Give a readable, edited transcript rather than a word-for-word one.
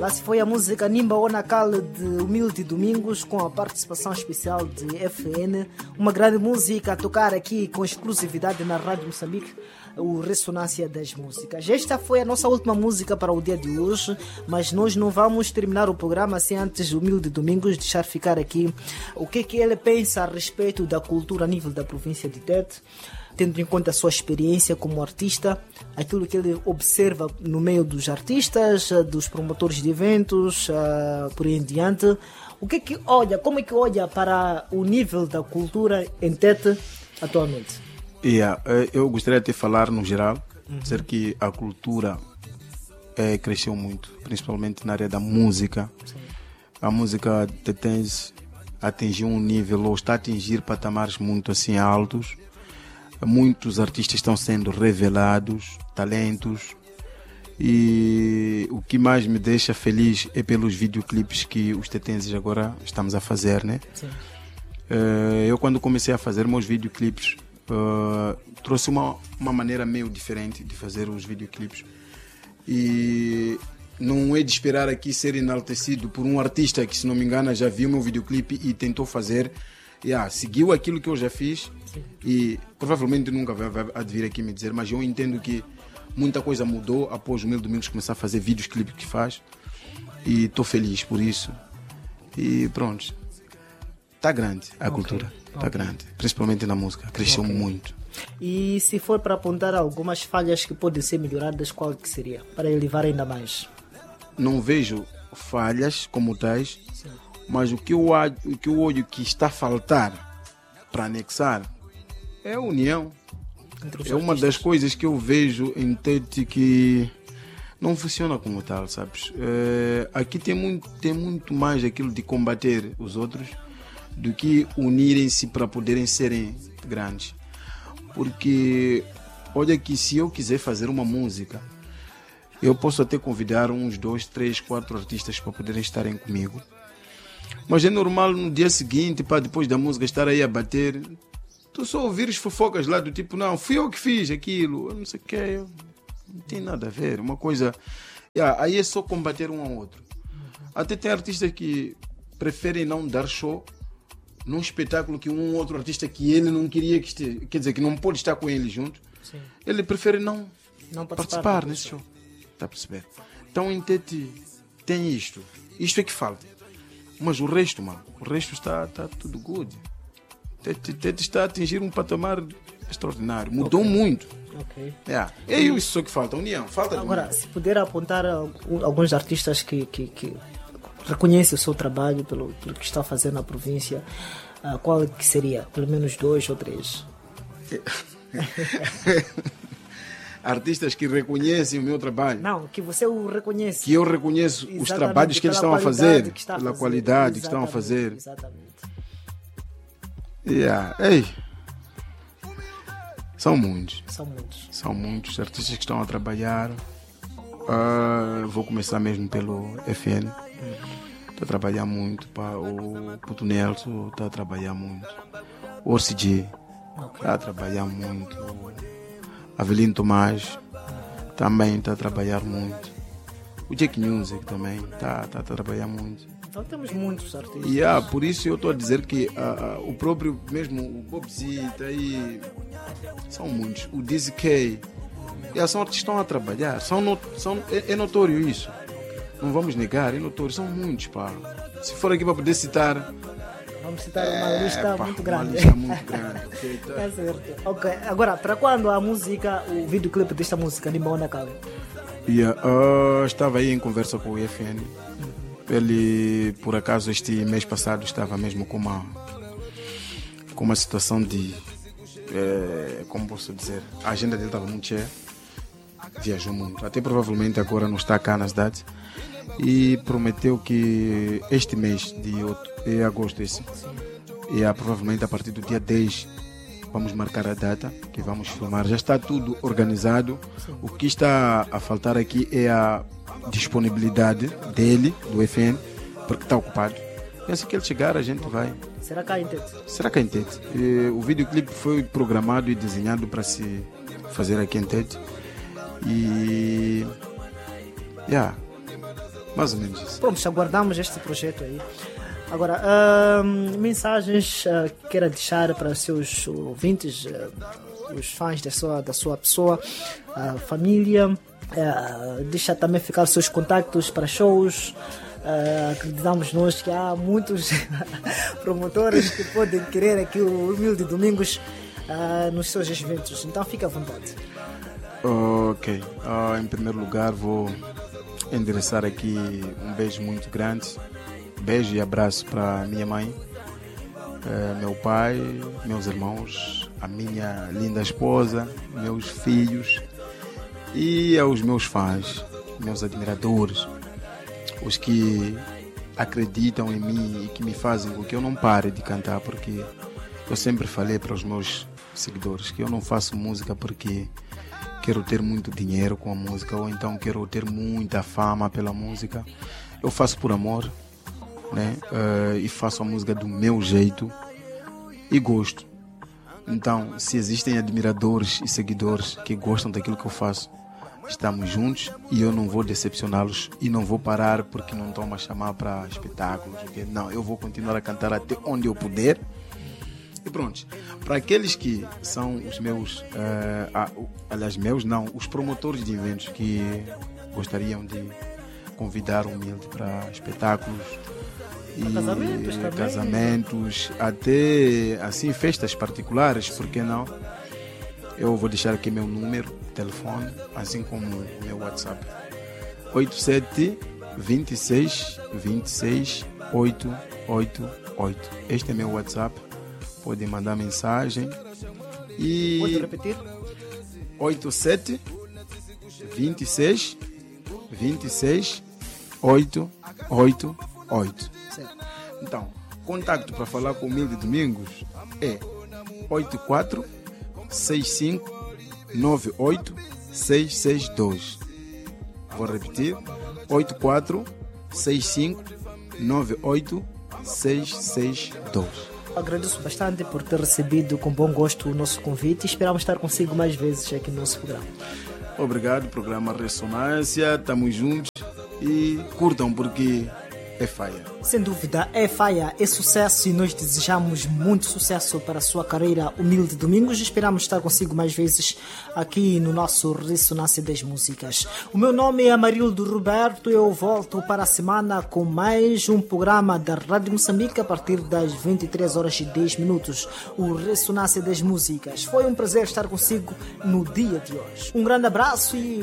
Lá se foi a música Nimba Onakal de Humilde Domingos, com a participação especial de FN. Uma grande música a tocar aqui com exclusividade na Rádio Moçambique, o Ressonância das Músicas. Esta foi a nossa última música para o dia de hoje, mas nós não vamos terminar o programa sem antes o Humilde Domingos deixar ficar aqui o que ele pensa a respeito da cultura a nível da província de Tete, tendo em conta a sua experiência como artista, aquilo que ele observa no meio dos artistas, dos promotores de eventos, por aí em diante. O que olha, como é que olha para o nível da cultura em Tete atualmente? Eu gostaria de falar no geral, dizer que a cultura cresceu muito, principalmente na área da música. Sim. A música tetense atingiu um nível, ou está a atingir patamares muito assim altos. Muitos artistas estão sendo revelados, talentos, e o que mais me deixa feliz é pelos videoclipes que os tetenses agora estamos a fazer, né? Sim. Eu quando comecei a fazer meus videoclipes, trouxe uma maneira meio diferente de fazer os videoclipes, e não é de esperar aqui ser enaltecido por um artista que, se não me engano, já viu meu videoclipe e tentou fazer, seguiu aquilo que eu já fiz. Sim. E provavelmente nunca vai vir aqui me dizer, mas eu entendo que muita coisa mudou após o Humilde Domingos começar a fazer vídeos, clipes que faz, e estou feliz por isso. E pronto, está grande a cultura, está grande, principalmente na música, cresceu muito. E se for para apontar algumas falhas que podem ser melhoradas, qual que seria, para elevar ainda mais? Não vejo falhas como tais. Sim. Mas o que eu olho que está a faltar para anexar é a união. É uma das coisas que eu vejo em Tete que não funciona como tal, sabes? Aqui tem muito mais aquilo de combater os outros do que unirem-se para poderem serem grandes. Porque olha que se eu quiser fazer uma música, eu posso até convidar uns 2, 3, 4 artistas para poderem estarem comigo. Mas é normal no dia seguinte, depois da música estar aí a bater, tu só ouvires fofocas lá do tipo, não, fui eu que fiz aquilo, eu não sei o que, não tem nada a ver, uma coisa, aí é só combater um ao outro. Até tem artistas que preferem não dar show num espetáculo que um outro artista que ele não queria que esteja, quer dizer, que não pode estar com ele junto. Sim. Ele prefere não participar nesse show. Está a perceber? Então em Tete tem isto é que falta. Mas o resto, está tudo good. Tete está a atingir um patamar extraordinário. Mudou muito. Okay. É isso só que falta, união. Agora, união. Se puder apontar alguns artistas que reconhecem o seu trabalho pelo que está fazendo na província, qual que seria? Pelo menos 2 ou 3? Artistas que reconhecem o meu trabalho. Não, que você o reconhece. Que eu reconheço os trabalhos que eles estão a fazer, pela qualidade que estão a fazer. Exatamente. Ei. São muitos. São muitos artistas que estão a trabalhar. Vou começar mesmo pelo FN. Está a trabalhar muito. O Puto Nelson está a trabalhar muito. O OCG está a trabalhar muito. Avelino Tomás também está a trabalhar muito. O Jack Music também está a trabalhar muito. Então temos muitos artistas. Por isso eu estou a dizer que o próprio, mesmo o Bobzita e são muitos. O Dizzy K, são artistas que estão a trabalhar. É notório isso. Não vamos negar, é notório. São muitos, pá. Se for aqui para poder citar... Vamos citar uma lista muito grande. Uma lista muito grande. Okay, tá. É certo. Ok. Agora, para quando a música, o videoclipe desta música, Nimba Onakal? Estava aí em conversa com o IFN. Ele, por acaso, este mês passado estava mesmo com uma situação de... como posso dizer? A agenda dele estava muito cheia. Viajou muito. Até provavelmente agora não está cá na cidade. E prometeu que este mês de agosto provavelmente a partir do dia 10 vamos marcar a data que vamos filmar. Já está tudo organizado. O que está a faltar aqui é a disponibilidade dele, do FN, porque está ocupado. E assim que ele chegar a gente vai. Será cá em Tete? Será cá em Tete. O videoclipe foi programado e desenhado para se fazer aqui em Tete. E Mais ou menos isso. Pronto, aguardamos este projeto aí. Agora, mensagens queira deixar para os seus ouvintes, os fãs da sua pessoa, família. Deixa também ficar os seus contactos para shows. Acreditamos nós que há muitos promotores que podem querer aqui o Humilde Domingos nos seus eventos, então fica à vontade. Ok, em primeiro lugar vou endereçar aqui um beijo muito grande, beijo e abraço para minha mãe, meu pai, meus irmãos, a minha linda esposa, meus filhos e aos meus fãs, meus admiradores, os que acreditam em mim e que me fazem com que eu não pare de cantar, porque eu sempre falei para os meus seguidores que eu não faço música porque quero ter muito dinheiro com a música ou então quero ter muita fama pela música. Eu faço por amor, né? E faço a música do meu jeito e gosto. Então, se existem admiradores e seguidores que gostam daquilo que eu faço, estamos juntos e eu não vou decepcioná-los e não vou parar porque não estão a chamar para espetáculos. Não, eu vou continuar a cantar até onde eu puder. E pronto, para aqueles que são os meus, os promotores de eventos que gostariam de convidar o Humilde para espetáculos e casamentos, até assim festas particulares, porque não? Eu vou deixar aqui meu número de telefone, assim como o meu WhatsApp. 87 26 26 888. Este é meu WhatsApp. Pode mandar mensagem. E pode repetir? 87 26 26 888. Certo. Então, contato para falar com o Humilde Domingos é 84 65 98 662. Vou repetir: 84 65 98 662. Agradeço bastante por ter recebido com bom gosto o nosso convite e esperamos estar consigo mais vezes aqui no nosso programa. Obrigado, programa Ressonância, estamos juntos e curtam porque é faia. Sem dúvida, é faia, é sucesso e nós desejamos muito sucesso para a sua carreira, Humilde Domingos. Esperamos estar consigo mais vezes aqui no nosso Ressonância das Músicas. O meu nome é Amarildo Roberto, eu volto para a semana com mais um programa da Rádio Moçambique a partir das 23h10, o Ressonância das Músicas. Foi um prazer estar consigo no dia de hoje. Um grande abraço e